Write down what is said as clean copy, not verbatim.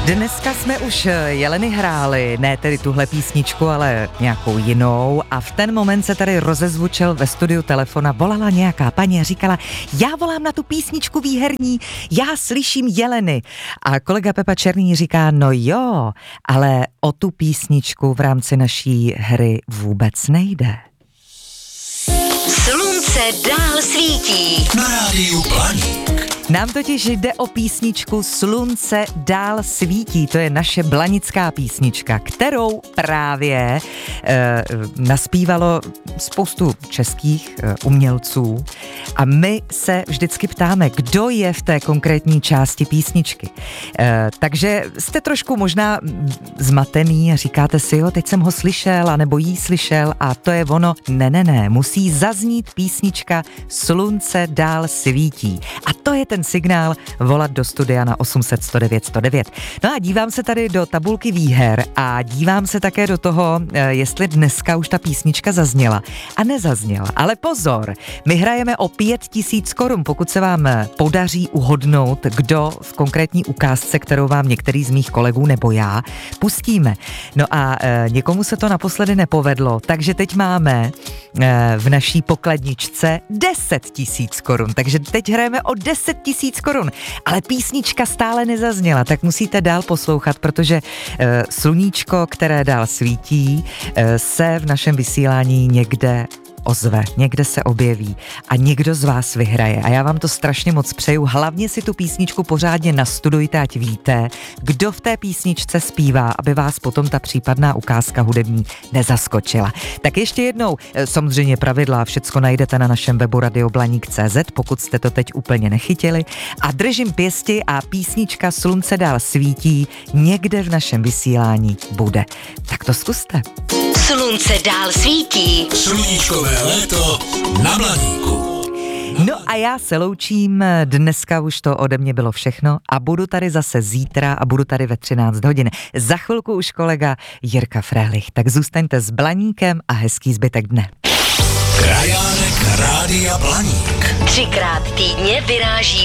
Dneska jsme už Jeleny hráli, ne tedy tuhle písničku, ale nějakou jinou a v ten moment se tady rozezvučil ve studiu telefona, volala nějaká paní a říkala, já volám na tu písničku výherní, já slyším Jeleny. A kolega Pepa Černý říká, no jo, ale o tu písničku v rámci naší hry vůbec nejde. Slunce dál svítí. Na rádiu Blaník. Nám totiž jde o písničku Slunce dál svítí, to je naše blanická písnička, kterou právě naspívalo spoustu českých umělců a my se vždycky ptáme, kdo je v té konkrétní části písničky. Takže jste trošku možná zmatený a říkáte si, jo, teď jsem ho slyšel, anebo jí slyšel a to je ono. Ne, musí zaznít písnička Slunce dál svítí a to je ten signál volat do studia na 800 109 109. No a dívám se tady do tabulky výher a dívám se také do toho, jestli dneska už ta písnička zazněla a nezazněla. Ale pozor, my hrajeme o 5000 korun, pokud se vám podaří uhodnout, kdo v konkrétní ukázce, kterou vám některý z mých kolegů nebo já pustíme. No a někomu se to naposledy nepovedlo, takže teď máme v naší pokladničce 10 000 korun, takže teď hrajeme o 10 000 korun, ale písnička stále nezazněla, tak musíte dál poslouchat, protože sluníčko, které dál svítí, se v našem vysílání někde ozve, někde se objeví a někdo z vás vyhraje a já vám to strašně moc přeju, hlavně si tu písničku pořádně nastudujte, ať víte, kdo v té písničce zpívá, aby vás potom ta případná ukázka hudební nezaskočila. Tak ještě jednou, samozřejmě pravidla, všecko najdete na našem webu radioblaník.cz, pokud jste to teď úplně nechytili a držím pěsti a písnička Slunce dál svítí někde v našem vysílání bude. Tak to zkuste. Slunce dál svítí. Sluníčkové léto na Blaníku. No a já se loučím, dneska už to ode mě bylo všechno a budu tady zase zítra a budu tady ve 13 hodin. Za chvilku už kolega Jirka Frélich, tak zůstaňte s Blaníkem a hezký zbytek dne. Krajánek Rádia Blaník. 3krát týdně vyráží